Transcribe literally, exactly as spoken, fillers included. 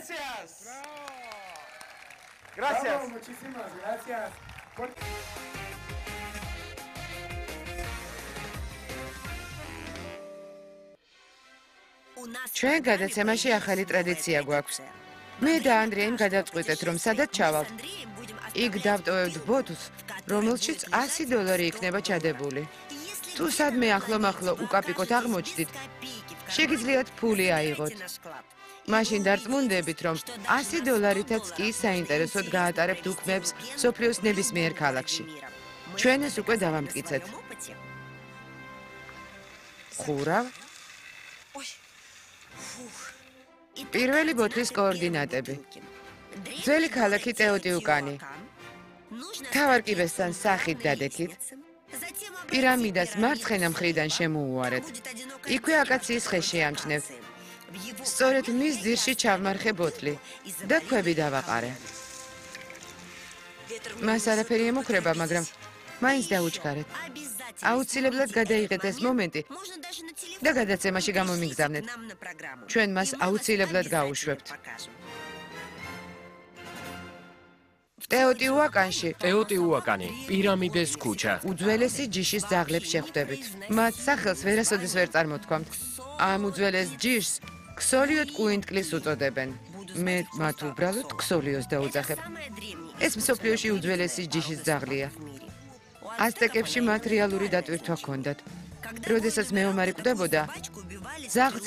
Gracias. Gracias. Bravo, muchísimas gracias. Por... ჩვენ გადაცემაში ახალი ტრადიცია გვაქვს. მე და ანდრიამ გადავწყვიტეთ, რომ სადაც ჩავალთ. იქ დავტოვებთ ბოთლს, რომელშიც ასი დოლარი იქნება ჩადებული. თუ სადმე ახლო-მახლო უკაპიკოთ აღმოჩნდით, შეგიძლიათ ფული აიღოთ. მაშინ დარწმუნდებით, რომ ასი დოლარითაც კი საინტერესოდ გაატარებთ უქმებს სოფლიოს ნებისმიერ ქალაქში. ჩვენ ეს უკვე დავამტკიცეთ. ხურავ პირველი ბოთლის კოორდინატები. ძველი ქალაქი ტეოტიუკანი. მთავარ კიბესთან სახით დადექით. პირამიდას მარცხენა მხრიდან შემოუვარეთ. იქვე აკაციის ხე შეამჩნევთ. სწორედ მის ძირში ჩავმარხე ბოთლი და ქვები დავაყარე. მას არაფერი ემუქრება, მაგრამ მაინც დაუჩქარეთ. აუცილებლად გადაიღეთ ეს მომენტი და გადაცემაში გამომიგზავნეთ. ჩვენ მას აუცილებლად გაუშვებთ. ტეოტიუაკანში, ტეოტიუაკანი, პირამიდეს ქუჩა. უძველესი ჯიშის ძაღლებს შეხვდებით. მათ სახელს ვერასოდეს ვერ წარმოთქვამთ. ამ უძველეს ჯიშს ქსოლიოთ კუინტკლის უწოდებენ. მე მათ უბრალოდ ქსოლიოს დაუძახებ. ეს მსოფლიოში უძველესი ჯიშის ძაღლია. აზტეკებში მათ რეალური დატვირთვა ჰქონდათ. როდესაც მეომარი კვდებოდა, ძაღლს